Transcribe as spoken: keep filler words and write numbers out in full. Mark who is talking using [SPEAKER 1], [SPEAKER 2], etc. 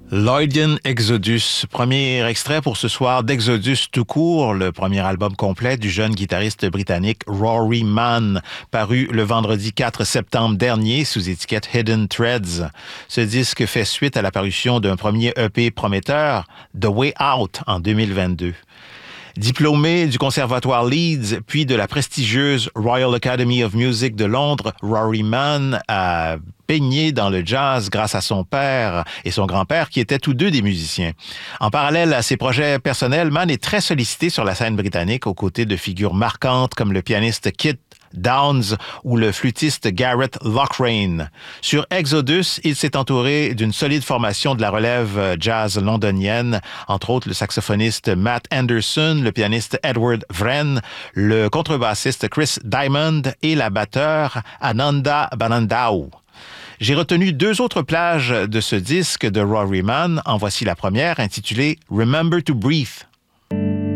[SPEAKER 1] Lloydian Exodus, premier extrait pour ce soir d'Exodus tout court, le premier album complet du jeune guitariste britannique Rory Mann, paru le vendredi quatre septembre dernier sous étiquette Hidden Threads. Ce disque fait suite à la parution d'un premier E P prometteur, The Way Out, en deux mille vingt-deux. Diplômé du Conservatoire Leeds, puis de la prestigieuse Royal Academy of Music de Londres, Rory Mann a baigné dans le jazz grâce à son père et son grand-père qui étaient tous deux des musiciens. En parallèle à ses projets personnels, Mann est très sollicité sur la scène britannique aux côtés de figures marquantes comme le pianiste Kit Downs ou le flûtiste Gareth Loughrane. Sur Exodus, il s'est entouré d'une solide formation de la relève jazz londonienne, entre autres le saxophoniste Matt Anderson, le pianiste Edward Wren, le contrebassiste Chris Diamond et la batteure Ananda Banandau. J'ai retenu deux autres plages de ce disque de Rory Mann. En voici la première, intitulée « Remember to Breathe ».